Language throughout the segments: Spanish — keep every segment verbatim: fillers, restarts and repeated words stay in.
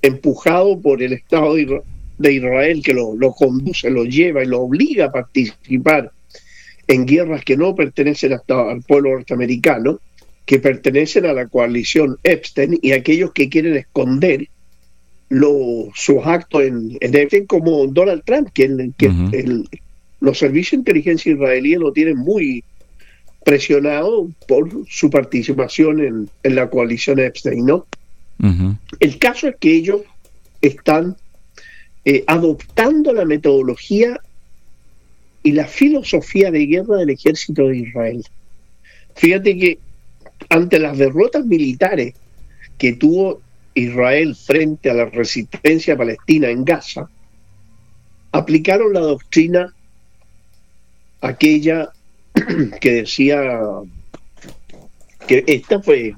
empujado por el Estado de Israel, que lo, lo conduce, lo lleva y lo obliga a participar en guerras que no pertenecen hasta al pueblo norteamericano, que pertenecen a la coalición Epstein, y aquellos que quieren esconder lo, sus actos en, en Epstein, como Donald Trump, que, el, que uh-huh. el, los servicios de inteligencia israelíes lo tienen muy presionado por su participación en, en la coalición Epstein, ¿no? Uh-huh. El caso es que ellos están eh, adoptando la metodología y la filosofía de guerra del ejército de Israel. Fíjate que ante las derrotas militares que tuvo Israel frente a la resistencia palestina en Gaza, aplicaron la doctrina aquella que decía que esta fue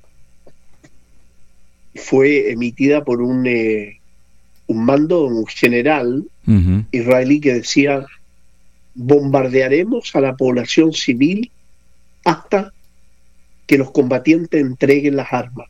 fue emitida por un eh, un mando un general uh-huh. israelí que decía: bombardearemos a la población civil hasta que los combatientes entreguen las armas.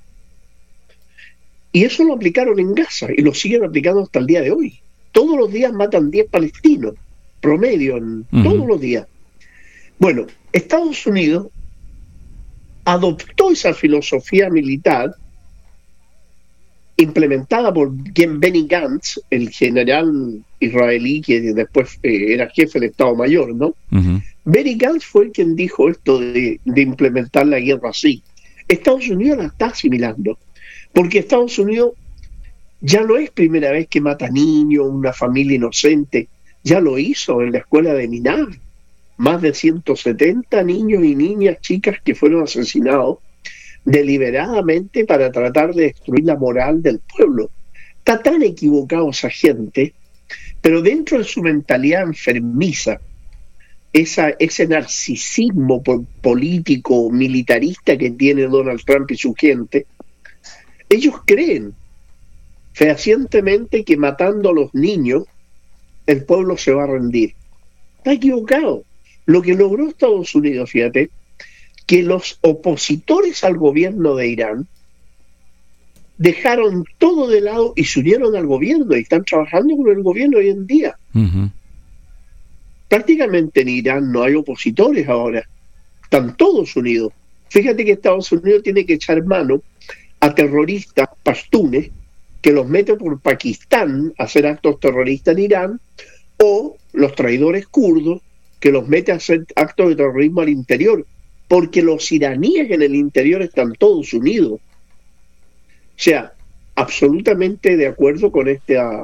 Y eso lo aplicaron en Gaza y lo siguen aplicando hasta el día de hoy. Todos los días matan diez palestinos, promedio, en, uh-huh. todos los días. Bueno, Estados Unidos adoptó esa filosofía militar implementada por Benny Gantz, el general israelí que después eh, era jefe del Estado Mayor, ¿no? Uh-huh. Benny Gantz fue quien dijo esto de, de implementar la guerra así. Estados Unidos la está asimilando, porque Estados Unidos ya no es primera vez que mata niños, una familia inocente, ya lo hizo en la escuela de Minar. Más de ciento setenta niños y niñas, chicas que fueron asesinados deliberadamente para tratar de destruir la moral del pueblo. Está tan equivocado esa gente, pero dentro de su mentalidad enfermiza, esa, ese narcisismo político, militarista que tiene Donald Trump y su gente, ellos creen fehacientemente que matando a los niños el pueblo se va a rendir. Está equivocado. Lo que logró Estados Unidos, fíjate, que los opositores al gobierno de Irán dejaron todo de lado y se unieron al gobierno y están trabajando con el gobierno hoy en día. Uh-huh. Prácticamente en Irán no hay opositores ahora, están todos unidos. Fíjate que Estados Unidos tiene que echar mano a terroristas pashtunes que los mete por Pakistán a hacer actos terroristas en Irán, o los traidores kurdos que los mete a hacer actos de terrorismo al interior, porque los iraníes en el interior están todos unidos. O sea, absolutamente de acuerdo con esta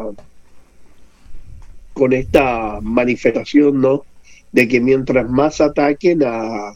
con esta manifestación, ¿no?, de que mientras más ataquen a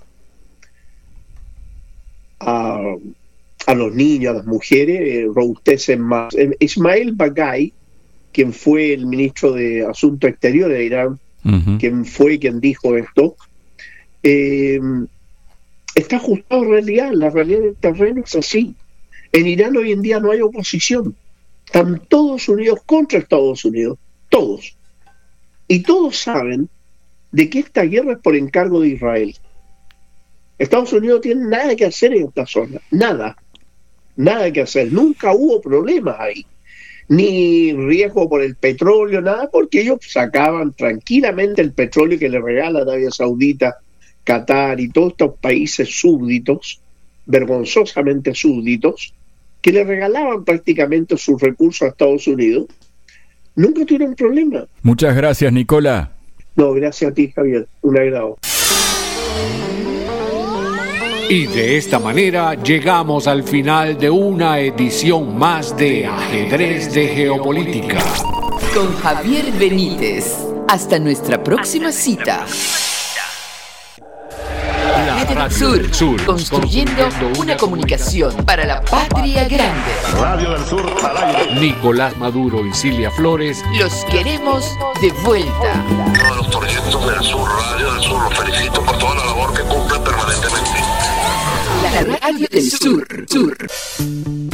a, a los niños, a las mujeres, eh, robustecen más. Ismail Bagay, quien fue el ministro de Asuntos Exteriores de Irán, uh-huh. quien fue quien dijo esto, eh, está ajustado a la realidad. La realidad del terreno es así. En Irán hoy en día no hay oposición. Están todos unidos contra Estados Unidos. Todos. Y todos saben de que esta guerra es por encargo de Israel. Estados Unidos no tiene nada que hacer en esta zona. Nada. Nada que hacer. Nunca hubo problemas ahí. Ni riesgo por el petróleo, nada, porque ellos sacaban tranquilamente el petróleo que le regala Arabia Saudita, Qatar y todos estos países súbditos, vergonzosamente súbditos, que le regalaban prácticamente sus recursos a Estados Unidos. Nunca tuvieron problema. Muchas gracias, Nicola. No, gracias a ti, Javier. Un agrado. Y de esta manera llegamos al final de una edición más de Ajedrez de Geopolítica. Con Javier Benítez. Hasta nuestra próxima cita. Radio del Sur, Sur, construyendo una comunicación para la patria grande. Radio del Sur al aire. Nicolás Maduro y Cilia Flores los queremos de vuelta. Todos los proyectos del Sur, Radio del Sur, los felicito por toda la labor que cumplen permanentemente. La Radio del Sur, Sur.